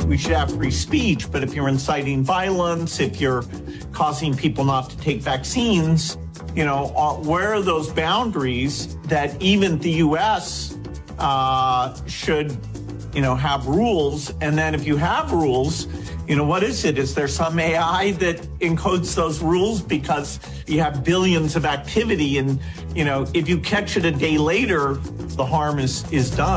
we should have free speech, but if you're inciting violence, if you're causing people not to take vaccines, where are those boundaries that even the U.S. Should, have rules? And then if you have rules, what is it? Is there some AI that encodes those rules because you have billions of activity and, if you catch it a day later, the harm is done.